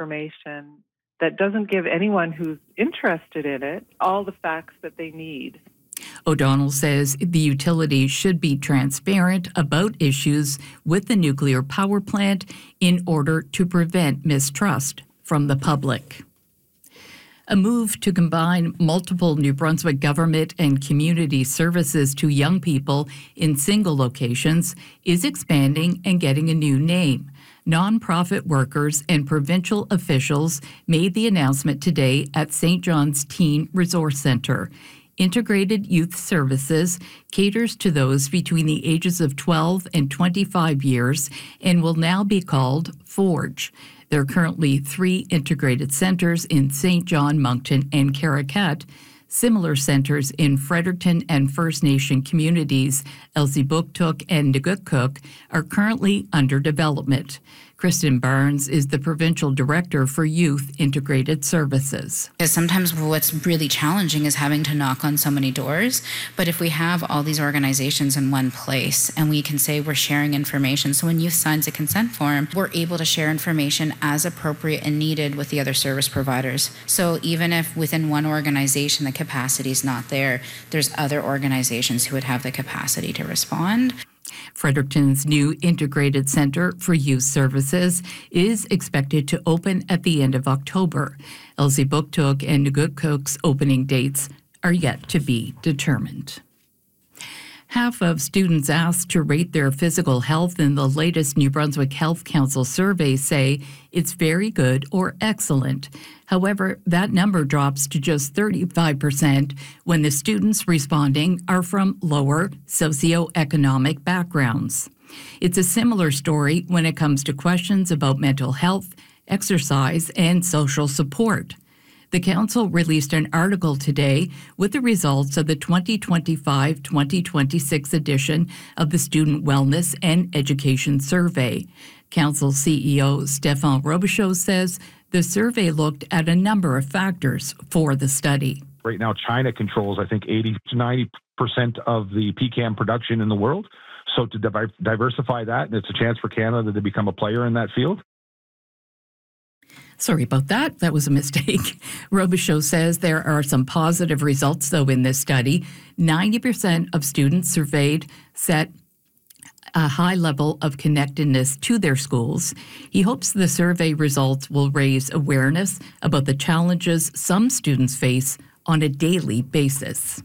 information that doesn't give anyone who's interested in it all the facts that they need. O'Donnell says the utility should be transparent about issues with the nuclear power plant in order to prevent mistrust from the public. A move to combine multiple New Brunswick government and community services to young people in single locations is expanding and getting a new name. Nonprofit workers and provincial officials made the announcement today at St. John's Teen Resource Centre. Integrated Youth Services caters to those between the ages of 12 and 25 years and will now be called Forge. There are currently 3 integrated centers in St. John, Moncton, and Caracat. Similar centers in Fredericton and First Nation communities, Elsipogtog and Nugutcook, are currently under development. Kristen Barnes is the Provincial Director for Youth Integrated Services. Because sometimes what's really challenging is having to knock on so many doors. But if we have all these organizations in one place and we can say we're sharing information, so when youth signs a consent form, we're able to share information as appropriate and needed with the other service providers. So even if within one organization the capacity is not there, there's other organizations who would have the capacity to respond. Fredericton's new Integrated Centre for Youth Services is expected to open at the end of October. Elsipogtog and Nugutcook's opening dates are yet to be determined. Half of students asked to rate their physical health in the latest New Brunswick Health Council survey say it's very good or excellent. However, that number drops to just 35% when the students responding are from lower socioeconomic backgrounds. It's a similar story when it comes to questions about mental health, exercise, and social support. The Council released an article today with the results of the 2025-2026 edition of the Student Wellness and Education Survey. Council CEO Stéphane Robichaud says the survey looked at a number of factors for the study. Right now, China controls, I think, 80 to 90% of the PCAM production in the world. So to diversify that, it's a chance for Canada to become a player in that field. Sorry about that. That was a mistake. Robichaud says there are some positive results, though, in this study. 90% of students surveyed set a high level of connectedness to their schools. He hopes the survey results will raise awareness about the challenges some students face on a daily basis.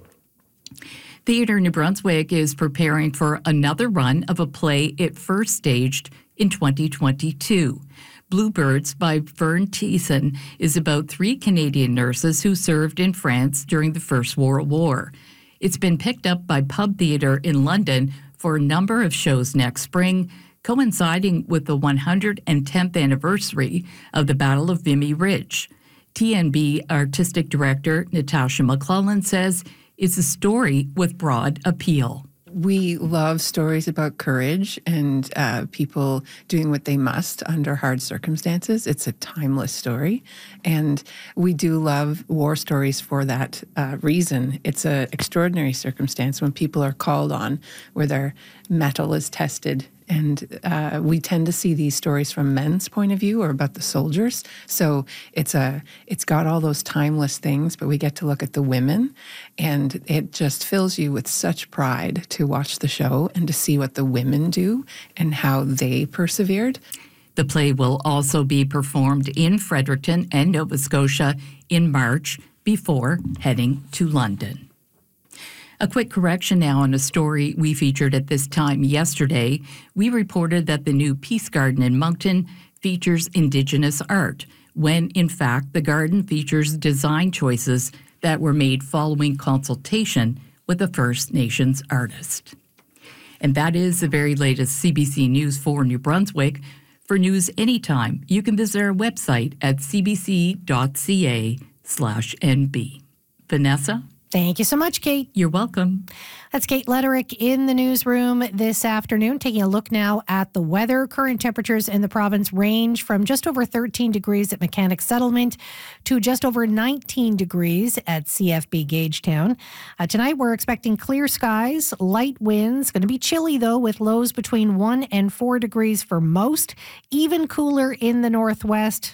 Theatre New Brunswick is preparing for another run of a play it first staged in 2022. Bluebirds by Vern Thiessen is about 3 Canadian nurses who served in France during the First World War. It's been picked up by Pub Theatre in London for a number of shows next spring, coinciding with the 110th anniversary of the Battle of Vimy Ridge. TNB Artistic Director Natasha McClellan says it's a story with broad appeal. We love stories about courage and people doing what they must under hard circumstances. It's a timeless story. And we do love war stories for that reason. It's an extraordinary circumstance when people are called on, where their mettle is tested. And we tend to see these stories from men's point of view or about the soldiers. So it's got all those timeless things, but we get to look at the women, and it just fills you with such pride to watch the show and to see what the women do and how they persevered. The play will also be performed in Fredericton and Nova Scotia in March before heading to London. A quick correction now on a story we featured at this time yesterday. We reported that the new Peace Garden in Moncton features Indigenous art, when in fact the garden features design choices that were made following consultation with a First Nations artist. And that is the very latest CBC News for New Brunswick. For news anytime, you can visit our website at cbc.ca/nb. Vanessa? Thank you so much, Kate. You're welcome. That's Kate Lederick in the newsroom this afternoon, taking a look now at the weather. Current temperatures in the province range from just over 13 degrees at Mechanic Settlement to just over 19 degrees at CFB Gagetown. Tonight, we're expecting clear skies, light winds. Going to be chilly, though, with lows between 1 and 4 degrees for most. Even cooler in the northwest.